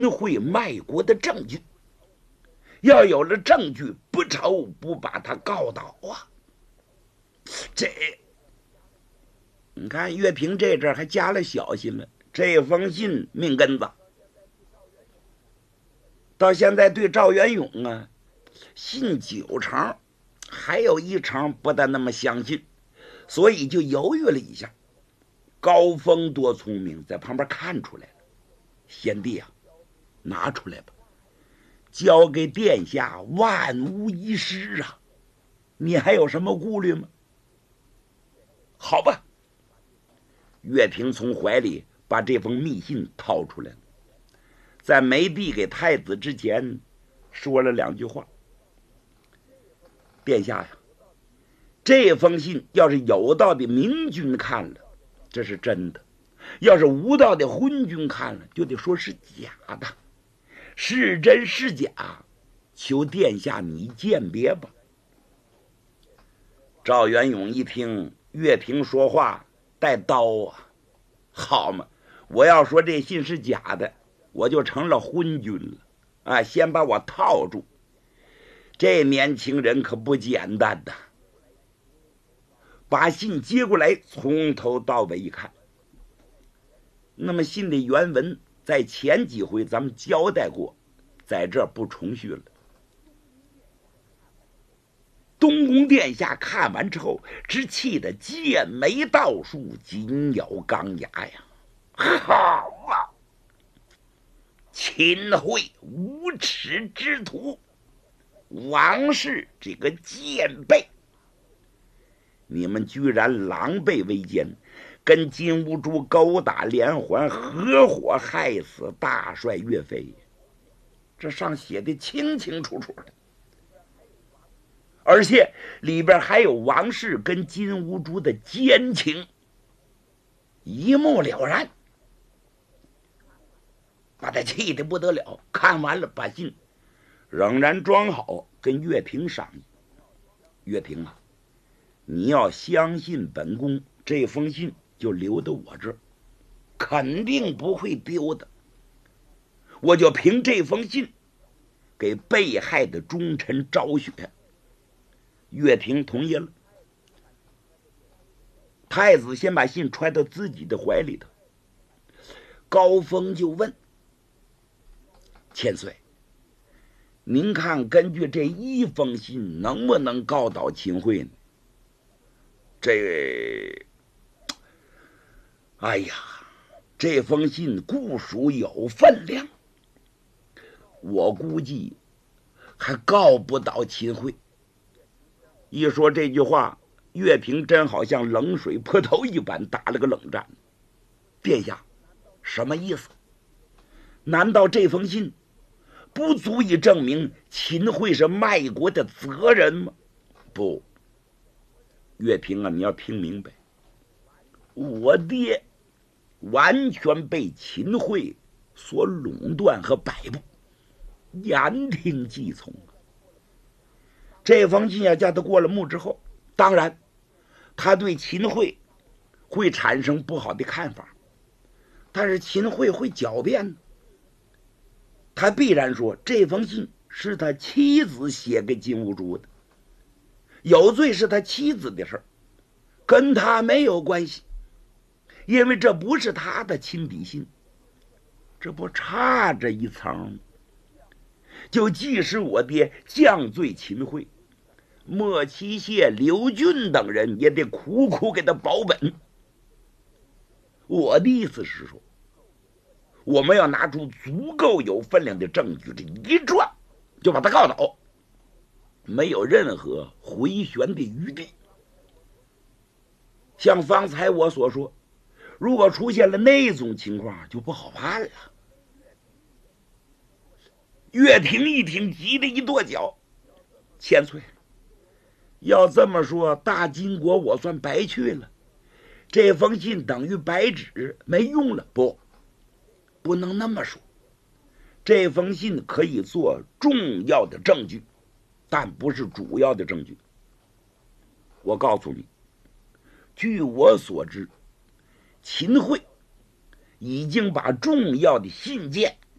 会卖国的证据。要有了证据，不愁不把他告倒啊！你看岳平这阵还加了小心了，这封信命根子到现在对赵元永啊，信9成，还有1成不大那么相信，所以就犹豫了一下。高峰多聪明，在旁边看出来了，贤弟啊，拿出来吧，交给殿下，万无一失啊！你还有什么顾虑吗？好吧。岳平从怀里把这封密信掏出来了，在没递给太子之前，说了2句话。殿下呀，这封信要是有道的明君看了，这是真的；要是无道的昏君看了，就得说是假的。是真是假，求殿下你鉴别吧。赵元永一听岳平说话带刀啊，好嘛，我要说这信是假的，我就成了昏君了啊！先把我套住。这年轻人可不简单的。把信接过来，从头到尾一看。那么信的原文在前几回咱们交代过，在这不重叙了。东宫殿下看完之后，只气得剑眉倒竖，紧咬钢牙呀！好啊，秦桧无耻之徒，王氏这个贱婢，你们居然狼狈为奸，跟金兀术勾打连环，合伙害死大帅岳飞，这上写的清清楚楚的。而且里边还有王氏跟金兀术的奸情，一目了然，把他气得不得了。看完了，把信仍然装好，跟岳平商议。岳平啊，你要相信本宫，这封信就留到我这儿，肯定不会丢的。我就凭这封信给被害的忠臣昭雪。岳平同意了。太子先把信揣到自己的怀里头。高峰就问：千岁，您看根据这1封信能不能告倒秦桧呢？哎呀，这封信固属有分量，我估计还告不倒秦桧。一说这句话，岳平真好像冷水泼头一般，打了个冷战。殿下，什么意思？难道这封信不足以证明秦桧是卖国的责人吗？不，岳平啊，你要听明白，我爹完全被秦桧所垄断和摆布，言听计从。这封信要叫他过了目之后，当然他对秦桧会产生不好的看法，但是秦桧会狡辩，他必然说这封信是他妻子写给金兀术的，有罪是他妻子的事儿，跟他没有关系，因为这不是他的亲笔信。这不差这一层，就即使我爹降罪秦桧，莫其谢、刘俊等人也得苦苦给他保本。我的意思是说，我们要拿出足够有分量的证据，这一转就把他告倒，没有任何回旋的余地。像方才我所说，如果出现了那种情况，就不好办了。岳平一听，急得一跺脚：千岁，要这么说，大金国我算白去了，这封信等于白纸，没用了。不能那么说，这封信可以做重要的证据，但不是主要的证据。我告诉你，据我所知，秦桧已经把重要的信件